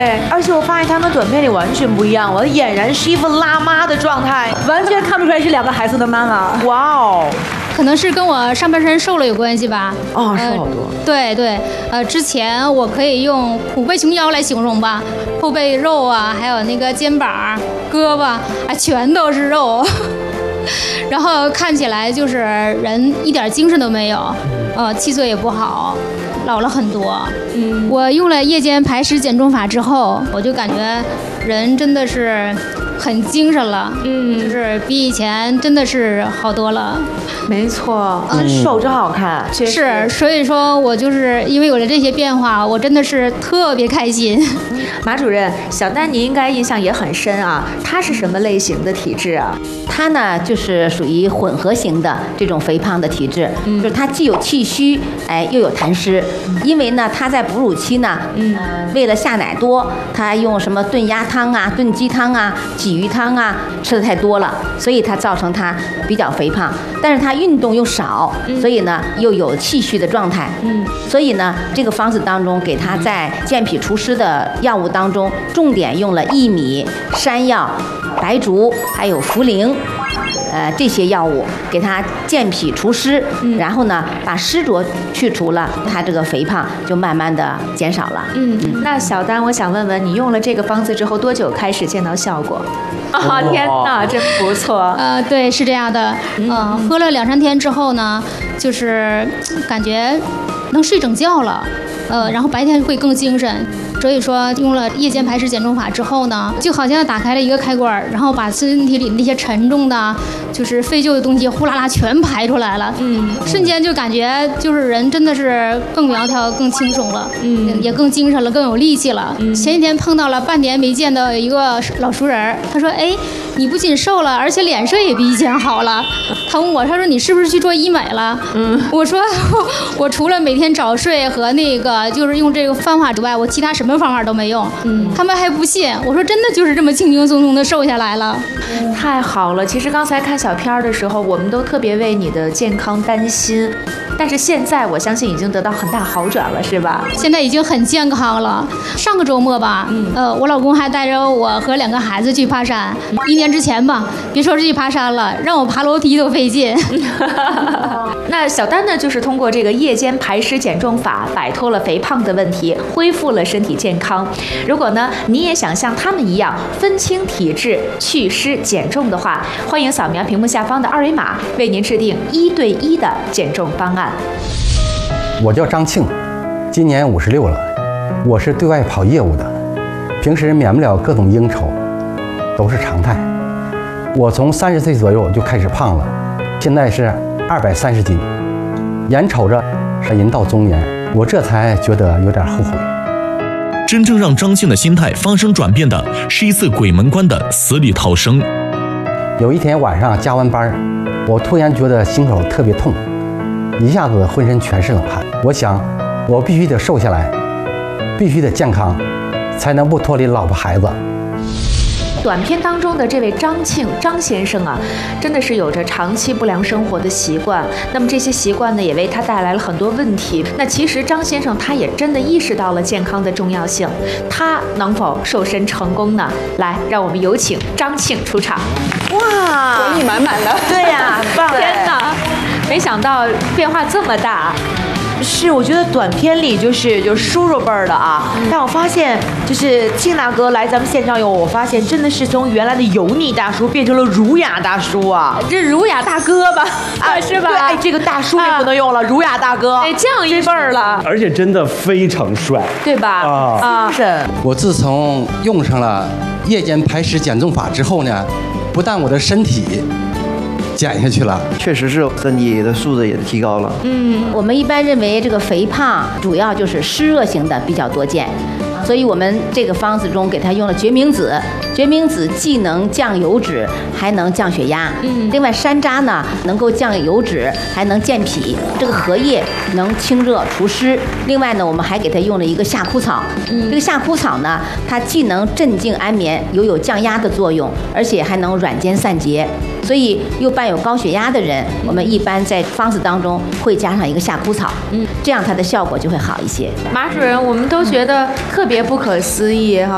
而且我发现他们短片里完全不一样，我俨然是一副辣妈的状态， 完全看不出来是2个孩子的妈妈。 哇哦！ 可能是跟我上半身瘦了有关系吧。 哦，瘦好多。 对，之前我可以用虎背熊腰来形容吧，后背肉啊，还有那个肩膀、胳膊啊，全都是肉，然后看起来就是人一点精神都没有，气色也不好。老了很多，我用了夜间排湿减重法之后，我就感觉人真的是很精神了，就是比以前真的是好多了。 没错，瘦真好看， 是，所以说我就是因为有了这些变化，我真的是特别开心。 马主任，小丹您应该印象也很深啊，她是什么类型的体质啊？ 她呢就是属于混合型的这种肥胖的体质，就是她既有气虚，又有痰湿。因为呢，她在哺乳期呢，为了下奶多，她用什么炖鸭汤啊、炖鸡汤啊、鲫鱼汤啊吃的太多了，所以她造成她比较肥胖。但是她运动又少，所以呢又有气虚的状态。所以呢，这个方子当中给她在健脾除湿的药物当中，重点用了薏米、山药、白术还有茯苓。这些药物给它健脾除湿，然后呢把湿浊去除了，它这个肥胖就慢慢的减少了。 那小丹，我想问问你用了这个方子之后多久开始见到效果？天哪，真不错。 对，是这样的。喝了2-3天之后呢，就是感觉能睡整觉了。然后白天会更精神。所以说用了夜间排湿减重法之后呢，就好像打开了一个开关，然后把身体里那些沉重的就是废旧的东西呼啦啦全排出来了。瞬间就感觉就是人真的是更苗条更轻松了，也更精神了，更有力气了。前几天碰到了半年没见的一个老熟人，他说你不仅瘦了，而且脸色也比以前好了。他问我，他说你是不是去做医美了？我说我除了每天早睡和那个就是用这个方法之外，我其他什么方法都没用。他们还不信，我说真的就是这么轻轻松松的瘦下来了。 太好了，其实刚才看小片的时候，我们都特别为你的健康担心，但是现在我相信已经得到很大好转了，是吧？ 现在已经很健康了。上个周末吧，我老公还带着我和2个孩子去爬山。1年之前吧，别说是去爬山了，让我爬楼梯都费劲。 那小丹呢，就是通过这个夜间排湿减重法，摆脱了肥胖的问题，恢复了身体健康。如果呢，你也想像他们一样分清体质、祛湿减重的话，欢迎扫描屏幕下方的2维码，为您制定1对1的减重方案。 我叫张庆，今年56了，我是对外跑业务的，平时免不了各种应酬，都是常态。我从30岁左右就开始胖了，现在是230斤，眼瞅着人到中年，我这才觉得有点后悔。 真正让张庆的心态发生转变的是一次鬼门关的死里逃生。 有一天晚上加完班，我突然觉得心口特别痛，一下子浑身全是冷汗。我想我必须得瘦下来，必须得健康，才能不脱离老婆孩子。 短片当中的这位张庆张先生啊，真的是有着长期不良生活的习惯，那么这些习惯呢，也为他带来了很多问题。那其实张先生他也真的意识到了健康的重要性，他能否瘦身成功呢？来，让我们有请张庆出场。哇， 活力满满的。 对呀，很棒！天哪，没想到变化这么大。是，我觉得短片里就是叔叔辈儿的啊，但我发现就是庆大哥来咱们线上以后，我发现真的是从原来的油腻大叔变成了儒雅大叔啊，这儒雅大哥吧，是吧？对，这个大叔也不能用了，儒雅大哥，这样一辈儿了， 而且真的非常帅， 对吧？是。 我自从用上了夜间排湿减重法之后呢，不但我的身体减下去了， 确实是身体的素质也提高了。 我们一般认为这个肥胖主要就是湿热型的比较多见，所以我们这个方子中给它用了决明子。决明子既能降油脂，还能降血压。另外山楂呢，能够降油脂，还能健脾。这个荷叶能清热除湿。另外呢，我们还给它用了一个夏枯草。这个夏枯草呢，它既能镇静安眠，有降压的作用，而且还能软坚散结。所以又伴有高血压的人，我们一般在方子当中会加上一个夏枯草，这样它的效果就会好一些。 马主任，我们都觉得特别不可思议哈。